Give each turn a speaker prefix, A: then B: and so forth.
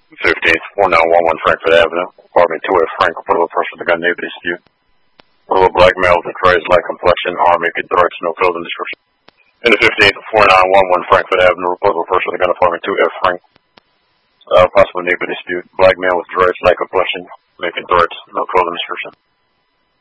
A: 15th, 4911 Frankfurt Avenue, apartment 2F Frank, report person with a gun, neighbor dispute. Report black male with a Trans-like complexion, arm, making threats, no clothing description. In the 15th, 4911 Frankfurt Avenue, report person with a gun, apartment 2F Frank. Possible neighbor dispute. Black male with dreads, like complexion, making threats, no clothing description.